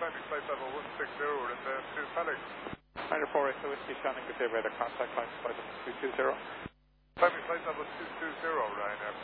Climbing flight level 160, we're in the 2 Felix. Minor 4 so Whiskey Shannon, good day, radar contact, climbing flight level 220. Climbing flight level 220, Ryanair,